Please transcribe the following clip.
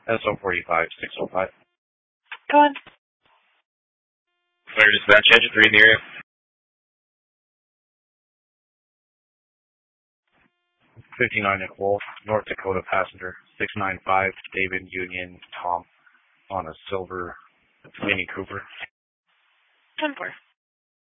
SO45 605. Go on. Clear dispatch, engine 3 in the area. 59 Nicole, North Dakota passenger, 695, David Union Tom, on a silver Mini Cooper. 10-4.